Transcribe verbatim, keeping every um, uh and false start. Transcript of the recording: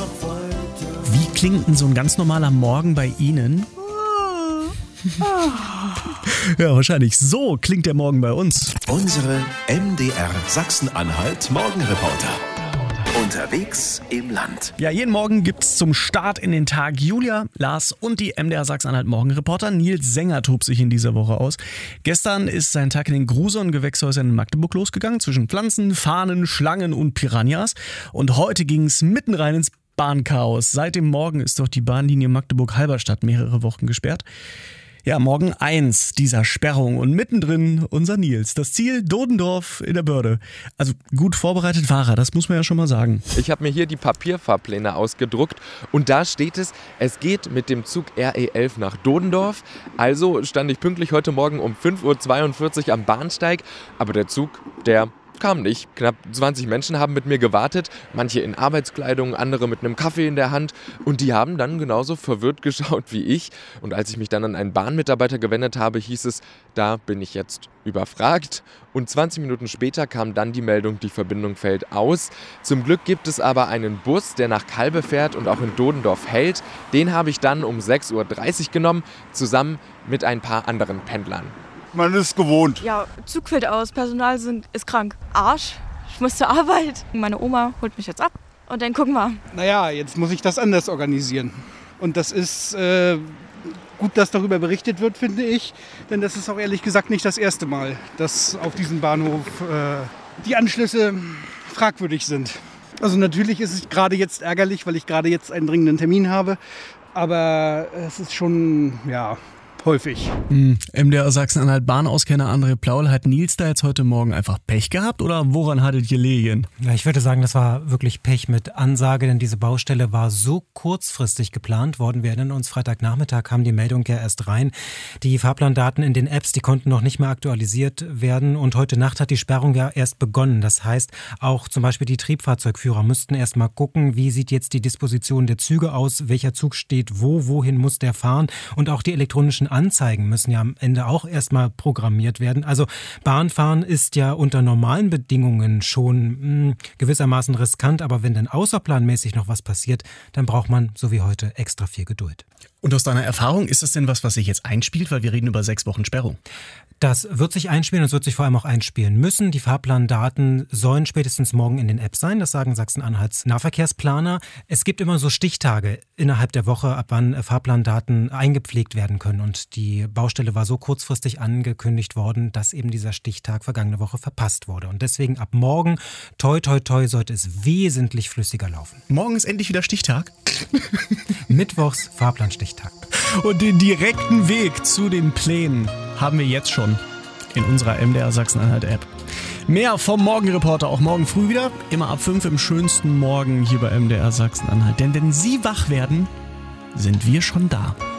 Wie klingt denn so ein ganz normaler Morgen bei Ihnen? Ja, wahrscheinlich. So klingt der Morgen bei uns. Unsere M D R Sachsen-Anhalt Morgenreporter. Unterwegs im Land. Ja, jeden Morgen gibt's zum Start in den Tag Julia, Lars und die M D R Sachsen-Anhalt Morgenreporter. Nils Sänger tobt sich in dieser Woche aus. Gestern ist sein Tag in den Gruson-Gewächshäusern in Magdeburg losgegangen, zwischen Pflanzen, Fahnen, Schlangen und Piranhas. Und heute ging's mitten rein ins Bahnchaos. Seit dem Morgen ist doch die Bahnlinie Magdeburg-Halberstadt mehrere Wochen gesperrt. Ja, Morgen eins dieser Sperrung und mittendrin unser Nils. Das Ziel Dodendorf in der Börde. Also gut vorbereitet war er, das muss man ja schon mal sagen. Ich habe mir hier die Papierfahrpläne ausgedruckt und da steht es, es geht mit dem Zug R E elf nach Dodendorf. Also stand ich pünktlich heute Morgen um fünf Uhr zweiundvierzig am Bahnsteig, aber der Zug, der kam nicht. Knapp zwanzig Menschen haben mit mir gewartet, manche in Arbeitskleidung, andere mit einem Kaffee in der Hand und die haben dann genauso verwirrt geschaut wie ich. Und als ich mich dann an einen Bahnmitarbeiter gewendet habe, hieß es, da bin ich jetzt überfragt. Und zwanzig Minuten später kam dann die Meldung, die Verbindung fällt aus. Zum Glück gibt es aber einen Bus, der nach Kalbe fährt und auch in Dodendorf hält. Den habe ich dann um sechs Uhr dreißig genommen, zusammen mit ein paar anderen Pendlern. Man ist gewohnt. Ja, Zug fällt aus, Personal sind, ist krank. Arsch, ich muss zur Arbeit. Meine Oma holt mich jetzt ab und dann gucken wir. Naja, jetzt muss ich das anders organisieren. Und das ist äh, gut, dass darüber berichtet wird, finde ich. Denn das ist auch ehrlich gesagt nicht das erste Mal, dass auf diesem Bahnhof äh, die Anschlüsse fragwürdig sind. Also natürlich ist es gerade jetzt ärgerlich, weil ich gerade jetzt einen dringenden Termin habe. Aber es ist schon, ja, häufig. Hm. M D R Sachsen-Anhalt Bahnauskenner André Plaul, hat Nils da jetzt heute Morgen einfach Pech gehabt oder woran hattet ihr gelegen? Ja, ich würde sagen, das war wirklich Pech mit Ansage, denn diese Baustelle war so kurzfristig geplant worden. Wir erinnern uns, Freitagnachmittag kam die Meldung ja erst rein. Die Fahrplandaten in den Apps, die konnten noch nicht mehr aktualisiert werden und heute Nacht hat die Sperrung ja erst begonnen. Das heißt, auch zum Beispiel die Triebfahrzeugführer müssten erst mal gucken, wie sieht jetzt die Disposition der Züge aus, welcher Zug steht wo, wohin muss der fahren und auch die elektronischen Anzeigen müssen ja am Ende auch erstmal programmiert werden. Also Bahnfahren ist ja unter normalen Bedingungen schon mh, gewissermaßen riskant, aber wenn dann außerplanmäßig noch was passiert, dann braucht man, so wie heute, extra viel Geduld. Und aus deiner Erfahrung, ist das denn was, was sich jetzt einspielt? Weil wir reden über sechs Wochen Sperrung. Das wird sich einspielen und es wird sich vor allem auch einspielen müssen. Die Fahrplandaten sollen spätestens morgen in den Apps sein, das sagen Sachsen-Anhalts Nahverkehrsplaner. Es gibt immer so Stichtage innerhalb der Woche, ab wann Fahrplandaten eingepflegt werden können. Und die Baustelle war so kurzfristig angekündigt worden, dass eben dieser Stichtag vergangene Woche verpasst wurde. Und deswegen ab morgen, toi toi toi, sollte es wesentlich flüssiger laufen. Morgen ist endlich wieder Stichtag. Mittwochs Fahrplanstichtag. Und den direkten Weg zu den Plänen haben wir jetzt schon in unserer M D R Sachsen-Anhalt-App. Mehr vom Morgenreporter auch morgen früh wieder, immer ab fünf im schönsten Morgen hier bei M D R Sachsen-Anhalt. Denn wenn Sie wach werden, sind wir schon da.